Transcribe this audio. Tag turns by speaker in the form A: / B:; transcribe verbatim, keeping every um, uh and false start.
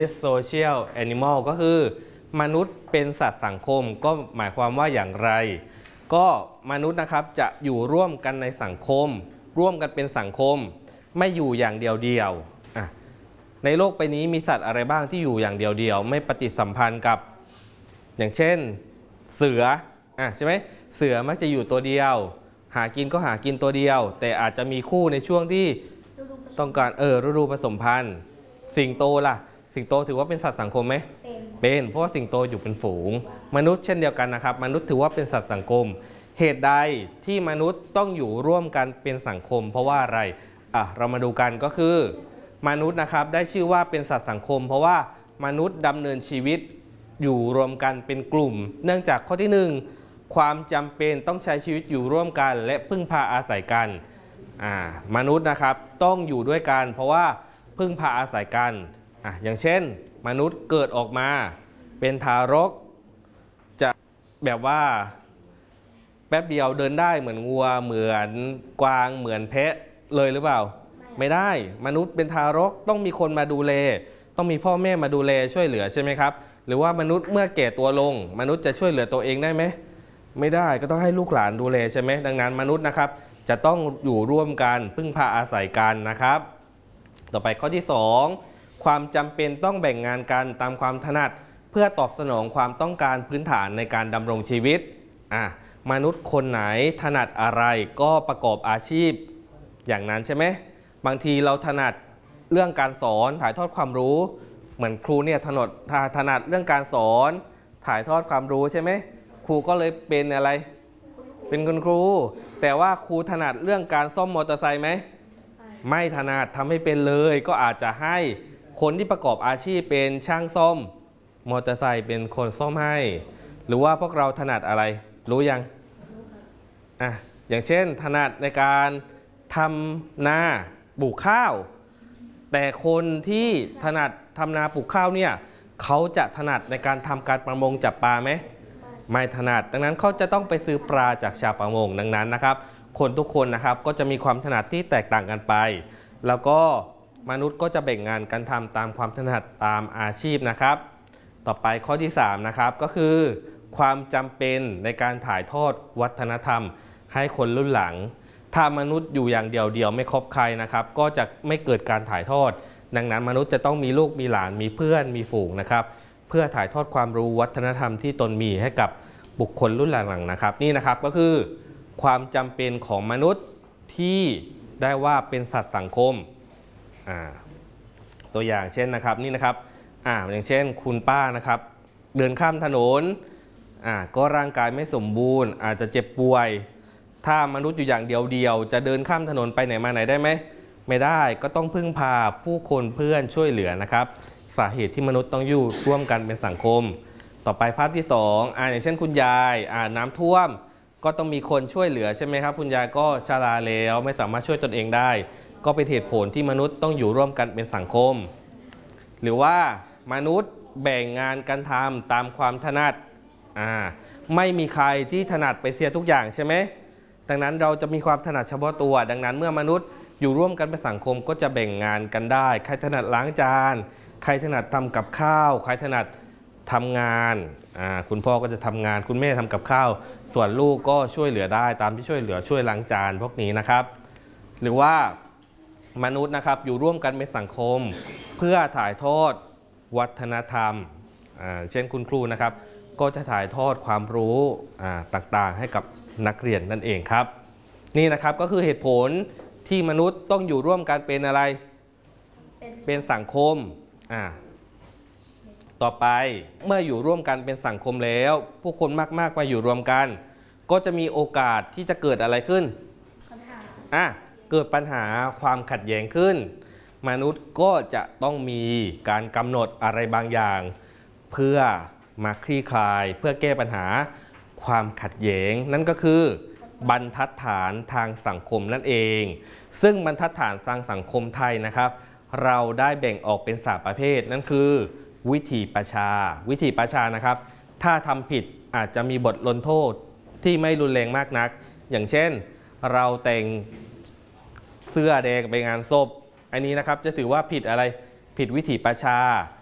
A: social animal ก็คือมนุษย์เป็นสัตว์สังคมก็หมายความว่าอย่างไรก็มนุษย์นะครับจะอยู่ร่วมกันในสังคมร่วมกันเป็นสังคมไม่อยู่อย่างเดียวเดียวอ่ะในโลกใบนี้มีสัตว์อะไรบ้างที่อยู่อย่างเดียวเดียวไม่ปฏิสัมพันธ์กับอย่างเช่นเสืออ่ะใช่ไหมเสือมักจะอยู่ตัวเดียวหากินก็หากินตัวเดียวแต่อาจจะมีคู่ในช่วงที่ต้องการเออฤดูผสมพันธุ์สิงโตล่ะสิงโตถือว่าเป็นสัตว์สังคมไหมเป็นเพราะว่าสิงโตอยู่เป็นฝูงมนุษย์เช่นเดียวกันนะครับมนุษย์ถือว่าเป็นสัตว์สังคมเหตุใดที่มนุษย์ต้องอยู่ร่วมกันเป็นสังคมเพราะว่าอะไรอ่ะเรามาดูกันก็คือมนุษย์นะครับได้ชื่อว่าเป็นสัตว์สังคมเพราะว่ามนุษย์ดำเนินชีวิตอยู่รวมกันเป็นกลุ่มเนื่องจากข้อที่หนึ่งความจำเป็นต้องใช้ชีวิตอยู่ร่วมกันและพึ่งพาอาศัยกันอ่ามนุษย์นะครับต้องอยู่ด้วยกันเพราะว่าพึ่งพาอาศัยกันอ่ะอย่างเช่นมนุษย์เกิดออกมาเป็นทารกจะแบบว่าแป๊บเดียวเดินได้เหมือนงัวเหมือนกวางเหมือนแพะเลยหรือเปล่าไม่ได้มนุษย์เป็นทารกต้องมีคนมาดูแลต้องมีพ่อแม่มาดูแลช่วยเหลือใช่ไหมครับหรือว่ามนุษย์เมื่อแก่ตัวลงมนุษย์จะช่วยเหลือตัวเองได้ไหมไม่ได้ก็ต้องให้ลูกหลานดูแลใช่ไหมดังนั้นมนุษย์นะครับจะต้องอยู่ร่วมกันพึ่งพาอาศัยกันนะครับต่อไปข้อที่สองความจำเป็นต้องแบ่งงานกันตามความถนัดเพื่อตอบสนองความต้องการพื้นฐานในการดำรงชีวิตอ่ะมนุษย์คนไหนถนัดอะไรก็ประกอบอาชีพอย่างนั้นใช่ไหมบางทีเราถนัดเรื่องการสอนถ่ายทอดความรู้เหมือนครูเนี่ยถนัดถนัดเรื่องการสอนถ่ายทอดความรู้ใช่ไหมครูก็เลยเป็นอะไรเป็นคุณครูแต่ว่าครูถนัดเรื่องการซ่อมมอเตอร์ไซค์ไหมไม่ถนัดทำให้เป็นเลยก็อาจจะให้คนที่ประกอบอาชีพเป็นช่างซ่อมมอเตอร์ไซค์เป็นคนซ่อมให้หรือว่าพวกเราถนัดอะไรรู้ยังอ่ะอย่างเช่นถนัดในการทำนาปลูกข้าวแต่คนที่ถนัดทำนาปลูกข้าวเนี่ยเขาจะถนัดในการทำการประมงจับปลาไหมไม่ถนัดดังนั้นเขาจะต้องไปซื้อปลาจากชาวประมงดังนั้นนะครับคนทุกคนนะครับก็จะมีความถนัดที่แตกต่างกันไปแล้วก็มนุษย์ก็จะแบ่งงานกันทำตามความถนัดตามอาชีพนะครับต่อไปข้อที่สามนะครับก็คือความจำเป็นในการถ่ายทอดวัฒนธรรมให้คนรุ่นหลังถ้ามนุษย์อยู่อย่างเดียวเดียวไม่คบใครนะครับก็จะไม่เกิดการถ่ายทอดดังนั้นมนุษย์จะต้องมีลูกมีหลานมีเพื่อนมีฝูงนะครับเพื่อถ่ายทอดความรู้วัฒนธรรมที่ตนมีให้กับบุคคลรุ่นหลังๆนะครับนี่นะครับก็คือความจำเป็นของมนุษย์ที่ได้ว่าเป็นสัตว์สังคมอ่าตัวอย่างเช่นนะครับนี่นะครับอ่าอย่างเช่นคุณป้านะครับเดินข้ามถนนอ่าก็ร่างกายไม่สมบูรณ์อาจจะเจ็บป่วยถ้ามนุษย์อยู่อย่างเดียวเดียวจะเดินข้ามถนนไปไหนมาไหนได้ไหมไม่ได้ก็ต้องพึ่งพาผู้คนเพื่อนช่วยเหลือนะครับสาเหตุที่มนุษย์ต้องอยู่ร่วมกันเป็นสังคมต่อไปภาพที่สองอ่าอย่างเช่นคุณยายอ่าน้ำท่วมก็ต้องมีคนช่วยเหลือใช่ไหมครับคุณยายก็ชราแล้วไม่สามารถช่วยตนเองได้ก็เป็นเหตุผลที่มนุษย์ต้องอยู่ร่วมกันเป็นสังคมหรือว่ามนุษย์แบ่งงานกันทำตามความถนัดอ่าไม่มีใครที่ถนัดไปเสียทุกอย่างใช่ไหมดังนั้นเราจะมีความถนัดเฉพาะตัวดังนั้นเมื่อมนุษย์อยู่ร่วมกันเป็นสังคมก็จะแบ่งงานกันได้ใครถนัดล้างจานใครถนัดทำกับข้าวใครถนัดทำงานอ่าคุณพ่อก็จะทำงานคุณแม่ทำกับข้าวส่วนลูกก็ช่วยเหลือได้ตามที่ช่วยเหลือช่วยล้างจานพวกนี้นะครับหรือว่ามนุษย์นะครับอยู่ร่วมกันเป็นสังคมเพื่อถ่ายทอดวัฒนธรรมอ่าเช่นคุณครูนะครับก็จะถ่ายทอดความรู้อ่าต่างๆให้กับนักเรียนนั่นเองครับนี่นะครับก็คือเหตุผลที่มนุษย์ต้องอยู่ร่วมกันเป็นอะไรเป็นสังคมอ่าต่อไปเมื่ออยู่ร่วมกันเป็นสังคมแล้วผู้คนมากๆมาอยู่รวมกันก็จะมีโอกาสที่จะเกิดอะไรขึ้นอ่ะเกิดปัญหาความขัดแย้งขึ้นมนุษย์ก็จะต้องมีการกำหนดอะไรบางอย่างเพื่อมาคลี่คลายเพื่อแก้ปัญหาความขัดแย้งนั่นก็คือบรรทัดฐานทางสังคมนั่นเองซึ่งบรรทัดฐานทางสังคมไทยนะครับเราได้แบ่งออกเป็นสามประเภทนั่นคือวิถีประชาวิถีประชานะครับถ้าทำผิดอาจจะมีบทลงโทษที่ไม่รุนแรงมากนักอย่างเช่นเราแต่งเสื้อแดงไปงานศพอันนี้นะครับจะถือว่าผิดอะไรผิดวิถีประชา